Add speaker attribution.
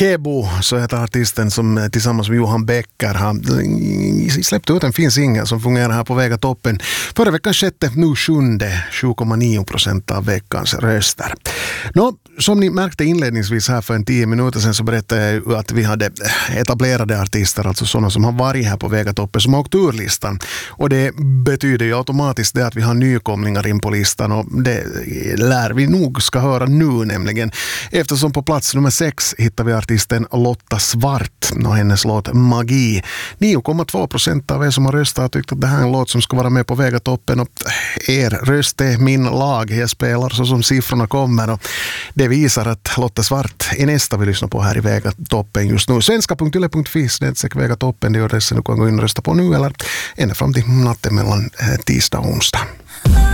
Speaker 1: Kebo, så heter artisten som tillsammans med Johan Becker har släppt ut en fin singel som fungerar här på Vega toppen. Förra veckan skedde nu 7,9% av veckans röster. Som ni märkte inledningsvis här för 10 minuter sedan så berättade jag ju att vi hade etablerade artister, alltså sådana som har varit här på Vega toppen, som har åkt ur listan. Och det betyder ju automatiskt det att vi har nykomlingar in på listan, och det lär vi nog ska höra nu nämligen. Eftersom på plats nummer 6 hittar vi artisten Lotta Svart och hennes låt Magi. 9,2% av er som har röstat har tyckt att det här är en låt som ska vara med på Vega toppen, och er röst är min lag. Jag spelar så som siffrorna kommer, och det visar att Lotta Svart är nästa vi lyssnar på här i Vega toppen just nu. Svenska.yle.fi/Vega toppen, det är adressen du kan gå in och rösta på nu eller ända fram till natten mellan tisdag och onsdag.